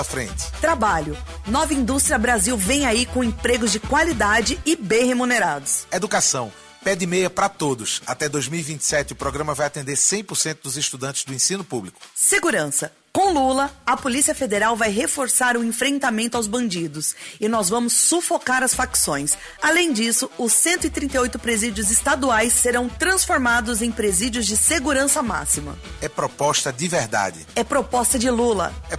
à frente. Trabalho. Nova Indústria Brasil vem aí com empregos de qualidade e bem remunerados. Educação. Pé de meia para todos. Até 2027, o programa vai atender 100% dos estudantes do ensino público. Segurança. Com Lula, a Polícia Federal vai reforçar o enfrentamento aos bandidos e nós vamos sufocar as facções. Além disso, os 138 presídios estaduais serão transformados em presídios de segurança máxima. É proposta de verdade. É proposta de Lula. É